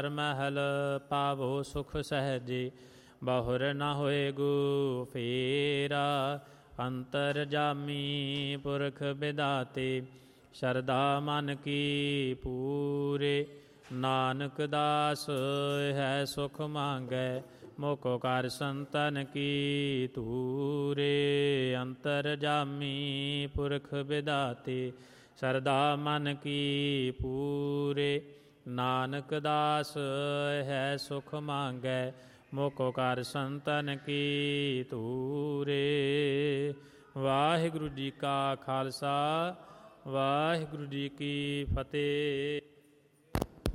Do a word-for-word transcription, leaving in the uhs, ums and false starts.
ਮਹਿਲ ਪਾਵੋ ਸੁਖ ਸਹਿਜੇ, ਬਹੁਰ ਨ ਹੋਏਗੂ ਫੇਰਾ। ਅੰਤਰ ਜਾਮੀ ਪੁਰਖ ਬਿਦਾਤੇ, ਸ਼ਰਧਾ ਮਨ ਕੀ ਪੂਰੇ। ਨਾਨਕ ਦਾਸ ਹੈ ਸੁਖ ਮੰਗੈ, ਮੁਖ ਕਰ ਸੰਤਨ ਕੀ ਧੂਰੇ। ਅੰਤਰ ਜਾਮੀ ਪੁਰਖ ਬਿਦਾਤੇ, ਸ਼ਰਧਾ ਮਨ ਕੀ ਪੂਰੇ। ਨਾਨਕ ਦਾਸ ਹੈ ਸੁਖ ਮੰਗੈ, ਮੁਖ ਕਰ ਸੰਤਨ ਕੀ ਧੂਰੇ। ਵਾਹਿਗੁਰੂ ਜੀ ਕਾ ਖਾਲਸਾ, ਵਾਹਿਗੁਰੂ ਜੀ ਕੀ ਫਤਿਹ।